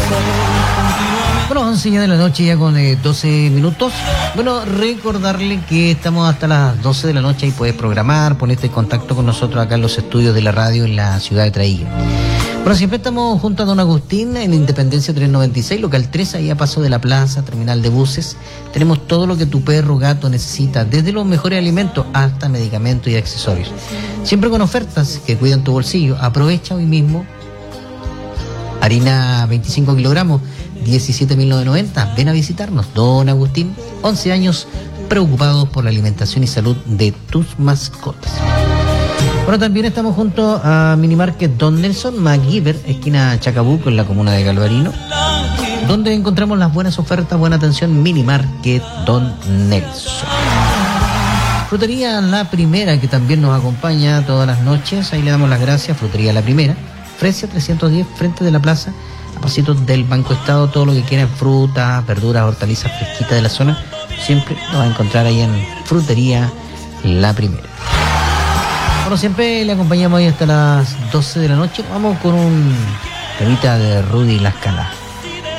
Bueno, 11 ya de la noche, ya con 12 minutos. Bueno, recordarle que estamos hasta las 12 de la noche y puedes programar, ponerte en contacto con nosotros acá en los estudios de la radio en la ciudad de Traiguén. Bueno, siempre estamos junto a Don Agustín en Independencia 396, local 3, ahí a paso de la plaza, terminal de buses. Tenemos todo lo que tu perro o gato necesita, desde los mejores alimentos hasta medicamentos y accesorios. Siempre con ofertas que cuidan tu bolsillo. Aprovecha hoy mismo. Harina 25 kilogramos, 17.990. Ven a visitarnos. Don Agustín, 11 años preocupados por la alimentación y salud de tus mascotas. Bueno, también estamos junto a Minimarket Don Nelson, MacGyver, esquina Chacabuco, en la comuna de Galvarino, donde encontramos las buenas ofertas, buena atención. Minimarket Don Nelson. Frutería La Primera, que también nos acompaña todas las noches, ahí le damos las gracias. Frutería La Primera, Fresia 310, frente de la plaza, a pasitos del Banco Estado. Todo lo que quieran, frutas, verduras, hortalizas fresquitas de la zona, siempre lo va a encontrar ahí en Frutería La Primera. Bueno, siempre le acompañamos ahí hasta las 12 de la noche. Vamos con un temita de Rudy La Escala.